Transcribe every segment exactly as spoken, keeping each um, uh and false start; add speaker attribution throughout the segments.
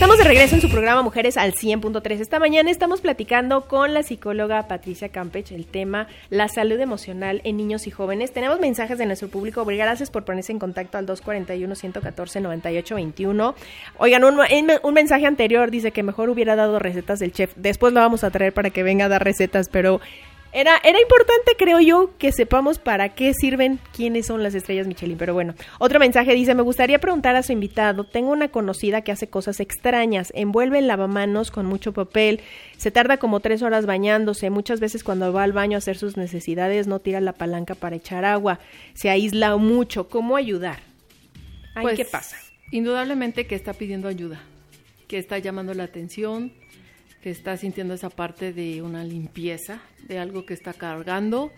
Speaker 1: Estamos de regreso en su programa Mujeres al cien punto tres. Esta mañana estamos platicando con la psicóloga Patricia Campech el tema la salud emocional en niños y jóvenes. Tenemos mensajes de nuestro público. Gracias por ponerse en contacto al dos cuatro uno, uno uno cuatro, nueve ocho dos uno. Oigan, un, un mensaje anterior dice que mejor hubiera dado recetas del chef. Después lo vamos a traer para que venga a dar recetas, pero Era, era importante, creo yo, que sepamos para qué sirven, quiénes son las estrellas Michelin. Pero bueno, otro mensaje dice: me gustaría preguntar a su invitado, tengo una conocida que hace cosas extrañas, envuelve el lavamanos con mucho papel, se tarda como tres horas bañándose, muchas veces cuando va al baño a hacer sus necesidades no tira la palanca para echar agua, se aísla mucho. ¿Cómo ayudar? Ay,
Speaker 2: pues,
Speaker 1: ¿qué pasa?
Speaker 2: Indudablemente que está pidiendo ayuda, que está llamando la atención, que está sintiendo esa parte de una limpieza, de algo que está cargando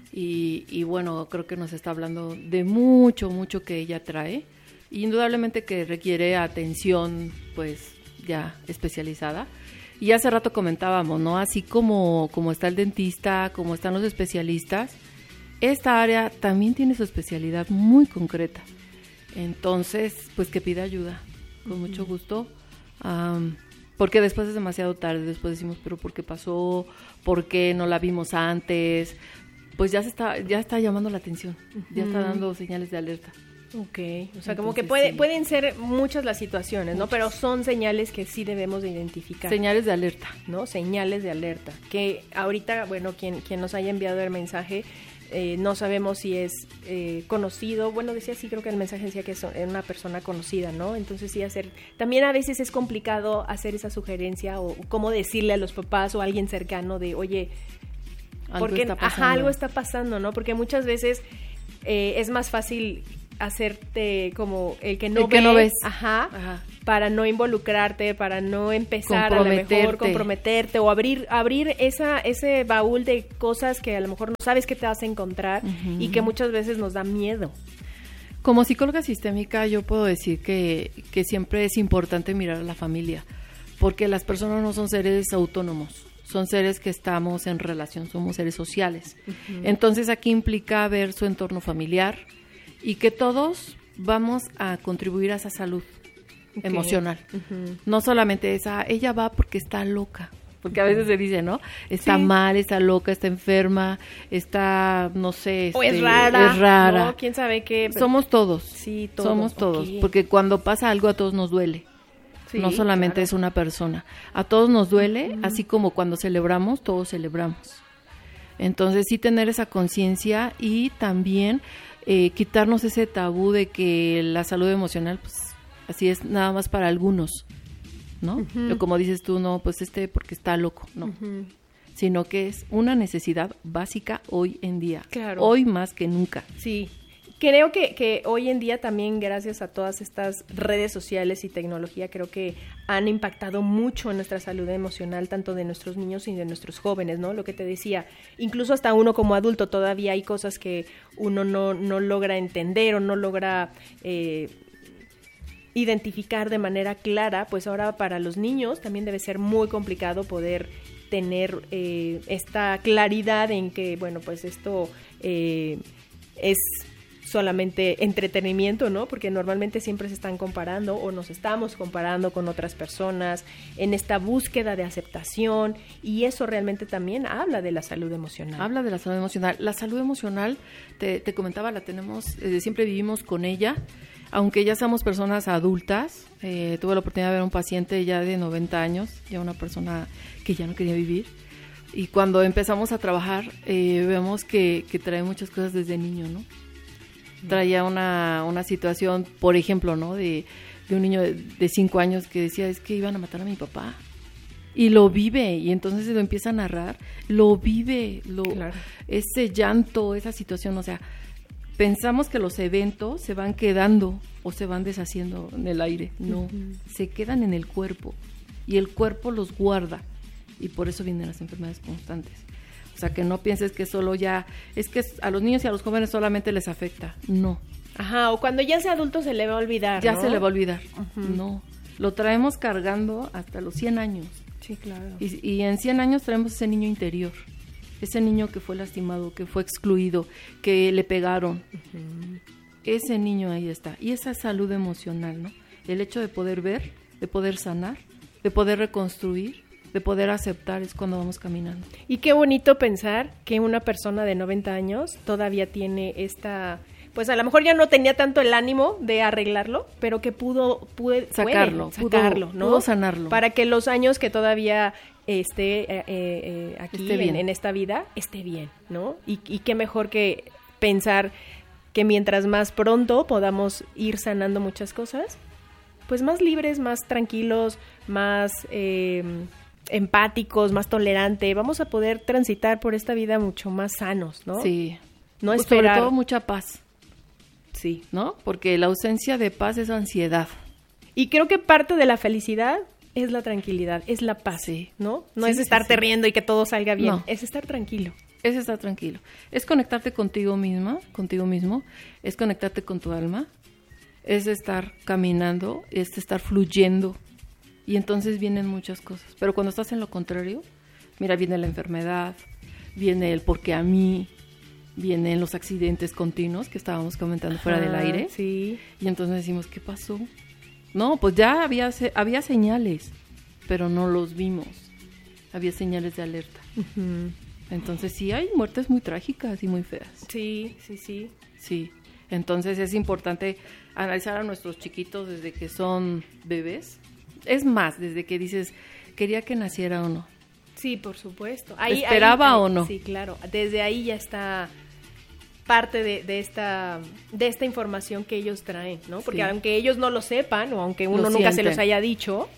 Speaker 2: y, y bueno, creo que nos está hablando de mucho, mucho que ella trae. Y indudablemente que requiere atención, pues, ya especializada. Y hace rato comentábamos, ¿no? Así como, como está el dentista, como están los especialistas, esta área también tiene su especialidad muy concreta. Entonces, pues que pida ayuda, con mucho gusto. Um, Porque después es demasiado tarde, después decimos, pero ¿por qué pasó? ¿Por qué no la vimos antes? Pues ya se está, ya está llamando la atención, uh-huh. ya está dando señales de alerta.
Speaker 1: Ok, o sea, Entonces, como que puede, sí. pueden ser muchas las situaciones, ¿no?
Speaker 2: Muchas.
Speaker 1: Pero son señales que sí debemos de identificar.
Speaker 2: Señales de alerta.
Speaker 1: ¿No? Señales de alerta. Que ahorita, bueno, quien, quien nos haya enviado el mensaje, Eh, no sabemos si es eh, conocido, bueno, decía sí, creo que el mensaje decía que es una persona conocida, ¿no? Entonces sí hacer, también a veces es complicado hacer esa sugerencia o cómo decirle a los papás o a alguien cercano de, oye,
Speaker 2: algo
Speaker 1: porque,
Speaker 2: está pasando.
Speaker 1: Ajá, algo está pasando, ¿no? Porque muchas veces eh, es más fácil hacerte como el que no,
Speaker 2: el que
Speaker 1: ve,
Speaker 2: no ves,
Speaker 1: ajá,
Speaker 2: ajá,
Speaker 1: para no involucrarte, para no empezar a lo mejor comprometerte o abrir abrir esa ese baúl de cosas que a lo mejor no sabes que te vas a encontrar uh-huh. y que muchas veces nos da miedo.
Speaker 2: Como psicóloga sistémica yo puedo decir que, que siempre es importante mirar a la familia, porque las personas no son seres autónomos, son seres que estamos en relación, somos seres sociales. Uh-huh. Entonces aquí implica ver su entorno familiar y que todos vamos a contribuir a esa salud okay. emocional. Uh-huh. No solamente esa, ella va porque está loca, porque a veces se dice, ¿no? Está sí. mal, está loca, está enferma, está, no sé,
Speaker 1: o
Speaker 2: este,
Speaker 1: es rara,
Speaker 2: es rara.
Speaker 1: ¿no? ¿Quién sabe qué? Pero...
Speaker 2: Somos todos,
Speaker 1: sí, todos.
Speaker 2: somos todos,
Speaker 1: okay.
Speaker 2: porque cuando pasa algo a todos nos duele. Sí, no solamente claro. es una persona, a todos nos duele, uh-huh. así como cuando celebramos, todos celebramos. Entonces sí tener esa conciencia y también eh, quitarnos ese tabú de que la salud emocional, pues así es nada más para algunos, ¿no? Uh-huh. Como dices tú, no, pues este porque está loco, no. Uh-huh. Sino que es una necesidad básica hoy en día,
Speaker 1: claro.
Speaker 2: hoy más que nunca.
Speaker 1: Sí. Creo que, que hoy en día también, gracias a todas estas redes sociales y tecnología, creo que han impactado mucho en nuestra salud emocional, tanto de nuestros niños y de nuestros jóvenes, ¿no? Lo que te decía, incluso hasta uno como adulto todavía hay cosas que uno no, no logra entender o no logra eh, identificar de manera clara, pues ahora para los niños también debe ser muy complicado poder tener eh, esta claridad en que, bueno, pues esto eh, es solamente entretenimiento, ¿no? Porque normalmente siempre se están comparando o nos estamos comparando con otras personas en esta búsqueda de aceptación y eso realmente también habla de la salud emocional.
Speaker 2: Habla de la salud emocional. La salud emocional, te, te comentaba, la tenemos, eh, siempre vivimos con ella, aunque ya somos personas adultas. Eh, tuve la oportunidad de ver a un paciente ya de noventa años, ya una persona que ya no quería vivir. Y cuando empezamos a trabajar, eh, vemos que, que trae muchas cosas desde niño, ¿no? Traía una, una situación, por ejemplo, ¿no? De, de un niño de, de cinco años que decía, es que iban a matar a mi papá. Y lo vive, y entonces lo empieza a narrar, lo vive, lo, claro. ese llanto, esa situación, o sea, pensamos que los eventos se van quedando o se van deshaciendo en el aire. No, uh-huh. se quedan en el cuerpo, y el cuerpo los guarda, y por eso vienen las enfermedades constantes. O sea, que no pienses que solo ya, es que a los niños y a los jóvenes solamente les afecta. No.
Speaker 1: Ajá, o cuando ya sea adulto se le va a olvidar,
Speaker 2: Ya
Speaker 1: ¿no?
Speaker 2: se le va a olvidar.
Speaker 1: Uh-huh.
Speaker 2: No. Lo traemos cargando hasta los cien años.
Speaker 1: Sí, claro.
Speaker 2: Y, y en cien años traemos ese niño interior. Ese niño que fue lastimado, que fue excluido, que le pegaron. Uh-huh. Ese niño ahí está. Y esa salud emocional, ¿no? El hecho de poder ver de poder sanar, de poder reconstruir, de poder aceptar, es cuando vamos caminando.
Speaker 1: Y qué bonito pensar que una persona de noventa años todavía tiene esta, pues a lo mejor ya no tenía tanto el ánimo de arreglarlo, pero que pudo, puede,
Speaker 2: sacarlo,
Speaker 1: puede sacarlo,
Speaker 2: pudo,
Speaker 1: ¿no?
Speaker 2: Pudo sanarlo.
Speaker 1: Para que los años que todavía esté eh, eh, aquí
Speaker 2: esté bien.
Speaker 1: En, en esta vida, esté bien, ¿no? Y, y qué mejor que pensar que mientras más pronto podamos ir sanando muchas cosas, pues más libres, más tranquilos, más eh, empáticos, más tolerantes, vamos a poder transitar por esta vida mucho más sanos, ¿no?
Speaker 2: Sí.
Speaker 1: No
Speaker 2: pues
Speaker 1: esperar.
Speaker 2: Sobre todo mucha paz.
Speaker 1: Sí.
Speaker 2: ¿No? Porque la ausencia de paz es ansiedad.
Speaker 1: Y creo que parte de la felicidad es la tranquilidad, es la paz,
Speaker 2: sí.
Speaker 1: ¿no? No
Speaker 2: sí,
Speaker 1: es
Speaker 2: sí,
Speaker 1: estarte
Speaker 2: sí.
Speaker 1: riendo y que todo salga bien,
Speaker 2: no.
Speaker 1: es estar tranquilo.
Speaker 2: Es estar tranquilo. Es conectarte contigo misma, contigo mismo, es conectarte con tu alma, es estar caminando, es estar fluyendo. Y entonces vienen muchas cosas. Pero cuando estás en lo contrario, mira, viene la enfermedad, viene el porque a mí, vienen los accidentes continuos que estábamos comentando Ajá, fuera del aire.
Speaker 1: Sí.
Speaker 2: Y entonces decimos, ¿qué pasó? No, pues ya había, había señales, pero no los vimos. Había señales de alerta.
Speaker 1: Uh-huh.
Speaker 2: Entonces sí hay muertes muy trágicas y muy feas.
Speaker 1: Sí, sí, sí.
Speaker 2: Sí, entonces es importante analizar a nuestros chiquitos desde que son bebés. Es más, desde que dices, quería que naciera o no.
Speaker 1: Sí, por supuesto. Ahí,
Speaker 2: ¿Esperaba
Speaker 1: ahí,
Speaker 2: o no?
Speaker 1: Sí, claro. Desde ahí ya está parte de, de esta de esta información que ellos traen, ¿no? Porque sí. aunque ellos no lo sepan o aunque uno
Speaker 2: lo
Speaker 1: nunca
Speaker 2: sienten.
Speaker 1: se los haya dicho,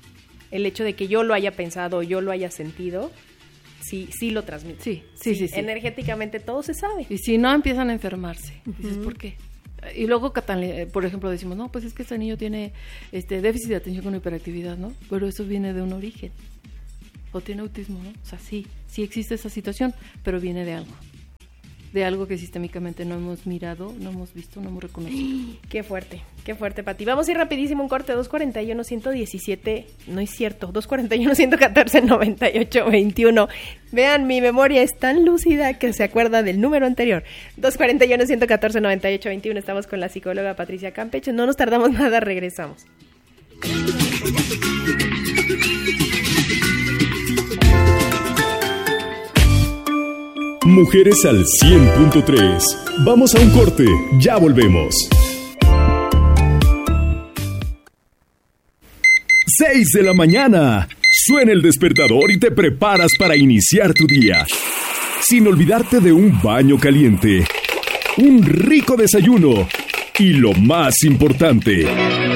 Speaker 1: el hecho de que yo lo haya pensado o yo lo haya sentido, sí, sí lo transmite.
Speaker 2: Sí, sí, sí, sí, sí.
Speaker 1: Energéticamente todo se sabe.
Speaker 2: Y si no, empiezan a enfermarse. Uh-huh. Dices, ¿por qué? Y luego, por ejemplo, decimos, no, pues es que este niño tiene este déficit de atención con hiperactividad, ¿no? Pero eso viene de un origen. O tiene autismo, ¿no? O sea, sí, sí existe esa situación, pero viene de algo. De algo que sistémicamente no hemos mirado, no hemos visto, no hemos reconocido.
Speaker 1: Qué fuerte, qué fuerte, Pati. Vamos a ir rapidísimo, un corte, dos cuarenta y uno, ciento diecisiete, no es cierto, dos cuarenta y uno, ciento catorce, noventa y ocho, veintiuno. Vean, mi memoria es tan lúcida que se acuerda del número anterior. dos cuarenta y uno, ciento catorce, noventa y ocho, veintiuno. Estamos con la psicóloga Patricia Campeche. No nos tardamos nada, regresamos.
Speaker 3: Mujeres al cien punto tres. Vamos a un corte, ya volvemos. seis de la mañana. Suena el despertador y te preparas para iniciar tu día. Sin olvidarte de un baño caliente, un rico desayuno y lo más importante,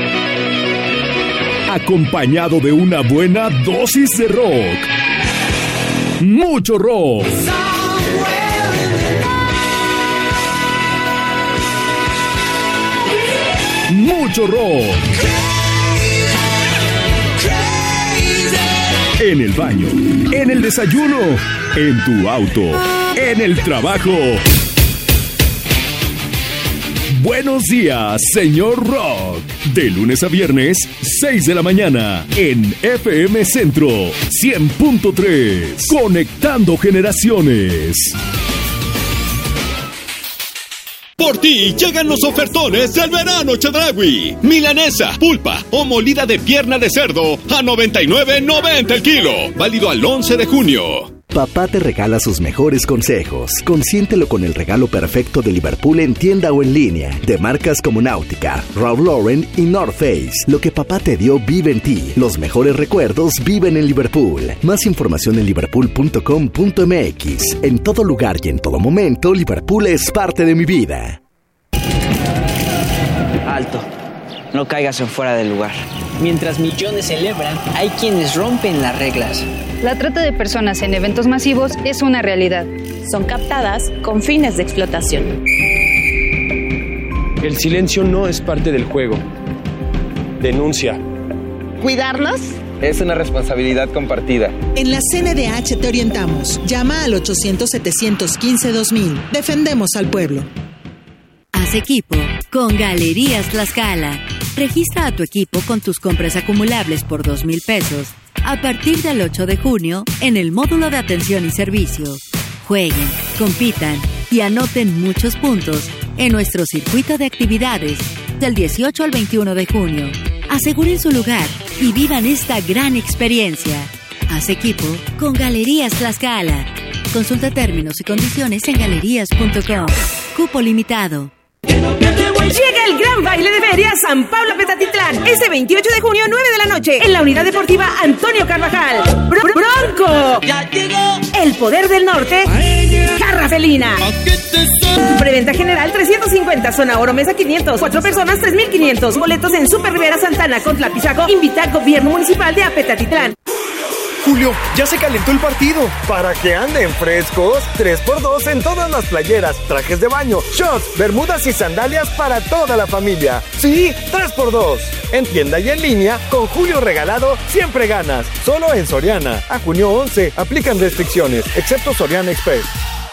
Speaker 3: acompañado de una buena dosis de rock. Mucho rock. Mucho rock. En el baño, en el desayuno, en tu auto, en el trabajo. Buenos días, señor Rock. De lunes a viernes, seis de la mañana, en F M Centro cien punto tres. Conectando generaciones.
Speaker 4: Por ti llegan los ofertones del verano Chedraui. Milanesa, pulpa o molida de pierna de cerdo a noventa y nueve noventa el kilo. Válido al once de junio.
Speaker 5: Papá te regala sus mejores consejos. Consiéntelo con el regalo perfecto de Liverpool en tienda o en línea. De marcas como Náutica, Ralph Lauren y North Face. Lo que papá te dio vive en ti. Los mejores recuerdos viven en Liverpool. Más información en liverpool punto com punto m x. En todo lugar y en todo momento, Liverpool es parte de mi vida.
Speaker 6: Alto. No caigas en fuera del lugar. Mientras millones celebran, hay quienes rompen las reglas.
Speaker 7: La trata de personas en eventos masivos es una realidad.
Speaker 8: Son captadas con fines de explotación.
Speaker 9: El silencio no es parte del juego. Denuncia.
Speaker 10: ¿Cuidarnos?
Speaker 11: Es una responsabilidad compartida.
Speaker 10: En la C N D H te orientamos. Llama al ochocientos, setecientos quince, dos mil. Defendemos al pueblo.
Speaker 12: Haz equipo con Galerías Tlaxcala. Registra a tu equipo con tus compras acumulables por dos mil pesos a partir del ocho de junio en el módulo de atención y servicio. Jueguen, compitan y anoten muchos puntos en nuestro circuito de actividades del dieciocho al veintiuno de junio. Aseguren su lugar y vivan esta gran experiencia. Haz equipo con Galerías Tlaxcala. Consulta términos y condiciones en galerías punto com. Cupo limitado.
Speaker 13: Llega el gran baile de feria San Pablo Petatitlán. Este veintiocho de junio, nueve de la noche, en la unidad deportiva Antonio Carvajal. Br- ¡Bronco! Ya llegó el poder del norte. Jarra felina. Preventa general trescientos cincuenta, zona oro, mesa quinientos. Cuatro personas, tres mil quinientos. Boletos en Super Rivera Santana con Tlapizaco. Invita al gobierno municipal de Apetatitlán.
Speaker 14: Julio, ya se calentó el partido. Para que anden frescos, tres por dos en todas las playeras, trajes de baño, shorts, bermudas y sandalias para toda la familia. Sí, tres por dos. En tienda y en línea, con Julio regalado, siempre ganas. Solo en Soriana. A junio once, aplican restricciones, excepto Soriana Express.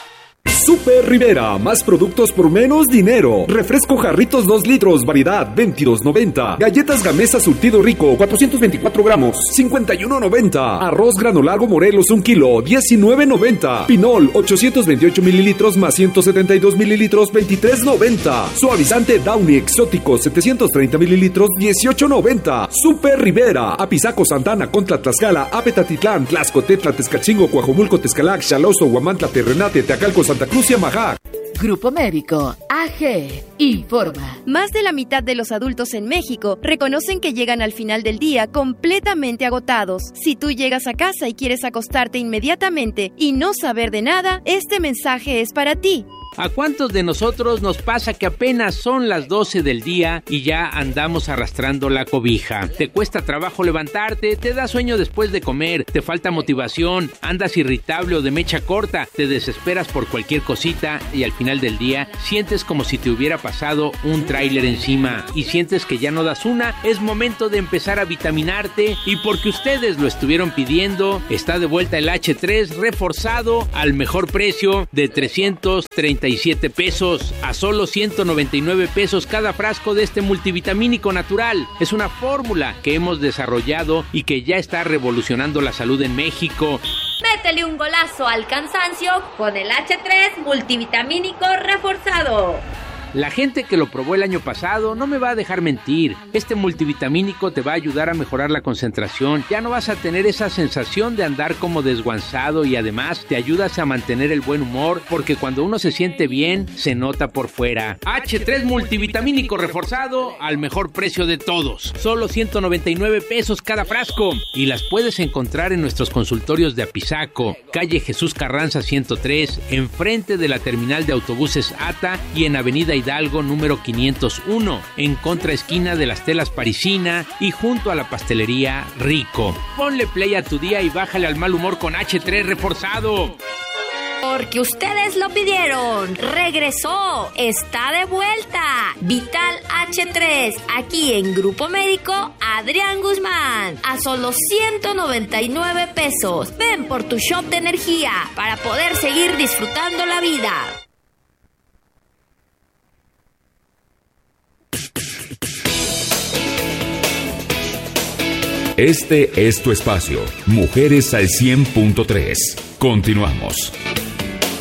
Speaker 3: Super Rivera, más productos por menos dinero. Refresco Jarritos dos litros, variedad veintidós noventa. Galletas Gamesa surtido rico, cuatrocientos veinticuatro gramos, cincuenta y uno noventa. Arroz granulago Morelos un kilo, diecinueve noventa. Pinol ochocientos veintiocho mililitros más ciento setenta y dos mililitros, veintitrés noventa. Suavizante Downy exótico setecientos treinta mililitros, dieciocho noventa. Super Rivera, Apizaco, Santana, Contra Tlaxcala, Apetatitlán, Tlaxco, Tetla, Tezcachingo, Coajomulco, Tezcalac, Xaloso, Huamantla, Terrenate, Teacalco, Santa Cruz y Amajac.
Speaker 15: Grupo Médico A G informa.
Speaker 16: Más de la mitad de los adultos en México reconocen que llegan al final del día completamente agotados. Si tú llegas a casa y quieres acostarte inmediatamente y no saber de nada, este mensaje es para ti.
Speaker 17: ¿A cuántos de nosotros nos pasa que apenas son las doce del día y ya andamos arrastrando la cobija? Te cuesta trabajo levantarte, te da sueño después de comer, te falta motivación, andas irritable o de mecha corta, te desesperas por cualquier cosita y al final del día sientes como si te hubiera pasado un tráiler encima y sientes que ya no das una. Es momento de empezar a vitaminarte y porque ustedes lo estuvieron pidiendo, está de vuelta el hache tres reforzado al mejor precio de trescientos treinta y siete pesos a solo ciento noventa y nueve pesos cada frasco de este multivitamínico natural. Es una fórmula que hemos desarrollado y que ya está revolucionando la salud en México.
Speaker 18: Métele un golazo al cansancio con el hache tres multivitamínico reforzado.
Speaker 17: La gente que lo probó el año pasado no me va a dejar mentir. Este multivitamínico te va a ayudar a mejorar la concentración. Ya no vas a tener esa sensación de andar como desguanzado y además te ayudas a mantener el buen humor porque cuando uno se siente bien, se nota por fuera. hache tres multivitamínico reforzado al mejor precio de todos. Solo ciento noventa y nueve pesos cada frasco. Y las puedes encontrar en nuestros consultorios de Apizaco, calle Jesús Carranza ciento tres, enfrente de la terminal de autobuses ATA y en avenida Hidalgo número quinientos uno, en contraesquina de las telas Parisina y junto a la pastelería Rico. Ponle play a tu día y bájale al mal humor con hache tres reforzado.
Speaker 18: Porque ustedes lo pidieron. Regresó. Está de vuelta. Vital hache tres. Aquí en Grupo Médico Adrián Guzmán. A solo ciento noventa y nueve pesos. Ven por tu shop de energía para poder seguir disfrutando la vida.
Speaker 3: Este es tu espacio, Mujeres al cien punto tres. Continuamos.